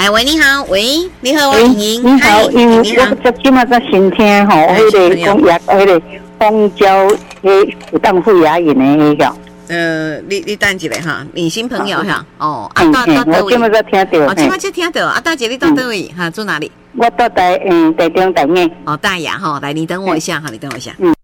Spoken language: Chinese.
哎，喂，你好，喂，你好，我莹莹。 你好，因为我今麦在新听吼，迄个讲牙，迄个蜂胶，迄有当副牙龈的迄个。 你等一下哈，你新朋友哈，哦， 到我今麦在听到。 哦，今麦才听到，大姐你到哪里？哈，住哪里？ 我到台中大雅。 哦，大雅哈，来，你等我一下哈，你等我一下。